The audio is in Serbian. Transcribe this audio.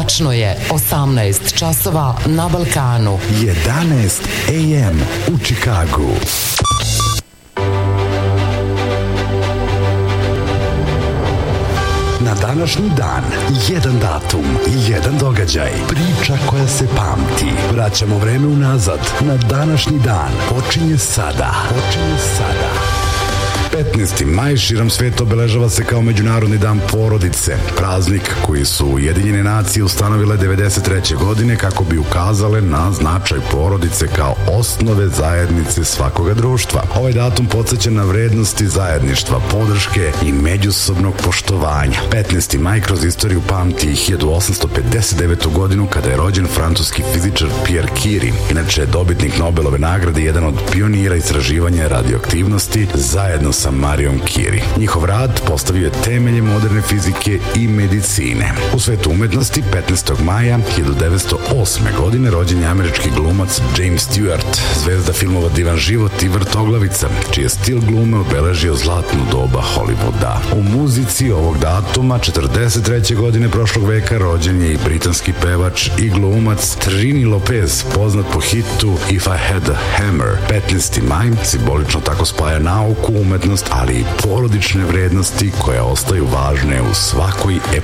Tačno je 18 časova na Balkanu. 11 AM u Čikagu. Na današnji dan, jedan datum, jedan događaj, priča koja se pamti. Vraćamo vreme unazad. Na današnji dan počinje sada. 15. maj širom sveta obeležava se kao Međunarodni dan porodice, praznik koji su Ujedinjene nacije ustanovile 1993. godine kako bi ukazale na značaj porodice kao osnove zajednice svakoga društva. Ovaj datum podseća na vrednosti zajedništva, podrške i međusobnog poštovanja. 15. maj kroz istoriju pamti 1859. godinu kada je rođen francuski fizičar Pierre Curie, inače dobitnik Nobelove nagrade, jedan od pionira istraživanja radioaktivnosti zajedno sa Marijom Curie. Njihov rad postavio je temelje moderne fizike i medicine. U svetu umetnosti 15. maja 1908. godine rođen je američki glumac James Stewart, zvezda filmova Divan život i Vrtoglavica, čiji je stil glume obeležio zlatnu doba Hollywooda. U muzici ovog datuma 43. godine prošlog veka rođen je i britanski pevač i glumac Trini Lopez, poznat po hitu If I Had a Hammer. 15. maj simbolično tako spaja nauku, umetnost, ali i porodične vrednosti koje ostaju važne u svakoj